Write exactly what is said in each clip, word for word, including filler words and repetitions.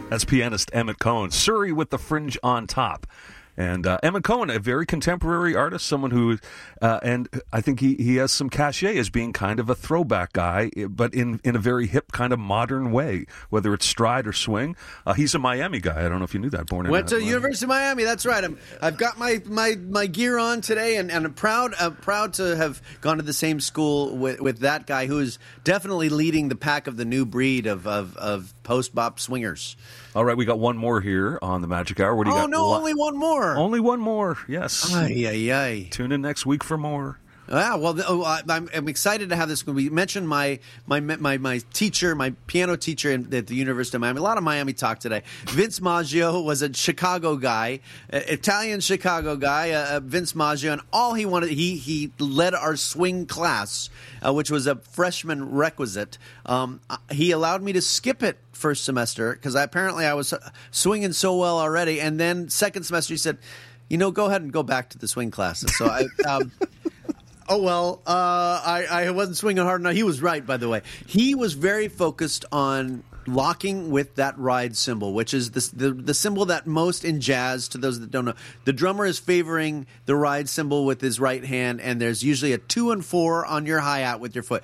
That's pianist Emmett Cohen. Surrey with the Fringe on Top. And uh, Emmett Cohen, a very contemporary artist, someone who, uh, and I think he, he has some cachet as being kind of a throwback guy, but in, in a very hip kind of modern way, whether it's stride or swing. Uh, he's a Miami guy. I don't know if you knew that. Born in Went to Miami. University of Miami. That's right. I'm, I've got my, my, my gear on today, and, and I'm proud uh, proud to have gone to the same school with, with that guy who is definitely leading the pack of the new breed of, of, of post-bop swingers. All right, we got one more here on the Magic Hour. What do you oh, got? Oh, no, Lo- only one more. Only one more, yes. Ay, ay, ay. Tune in next week for more. Yeah, well, oh, I'm, I'm excited to have this. We mentioned my my my my teacher, my piano teacher at the University of Miami. A lot of Miami talk today. Vince Maggio was a Chicago guy, uh, Italian Chicago guy. Uh, Vince Maggio, and all he wanted, he he led our swing class, uh, which was a freshman requisite. Um, he allowed me to skip it first semester because I, apparently I was swinging so well already. And then second semester, he said, "You know, go ahead and go back to the swing classes." So I. Um, Oh, well, uh, I, I wasn't swinging hard enough. He was right, by the way. He was very focused on locking with that ride cymbal, which is the, the, the cymbal that most in jazz, to those that don't know, the drummer is favoring the ride cymbal with his right hand, and there's usually a two and four on your hi-hat with your foot.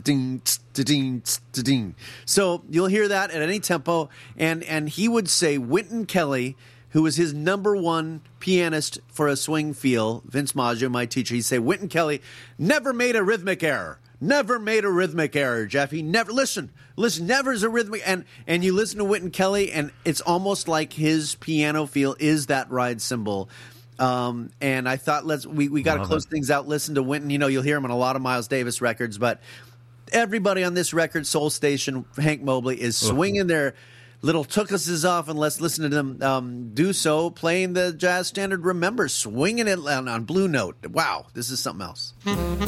So you'll hear that at any tempo, and, and he would say, Wynton Kelly, who was his number one pianist for a swing feel, Vince Maggio, my teacher, he'd say, Wynton Kelly never made a rhythmic error. Never made a rhythmic error, Jeff. He never, listen, listen, never is a rhythmic, and, and you listen to Wynton Kelly, and it's almost like his piano feel is that ride cymbal. Um, and I thought, let's, we, we got to close it. things out, listen to Wynton. You know, you'll hear him on a lot of Miles Davis records, but everybody on this record, Soul Station, Hank Mobley, is swinging their little tookuses off, and let's listen to them um, do so, playing the jazz standard Remember, swinging it on, on Blue Note. Wow, this is something else.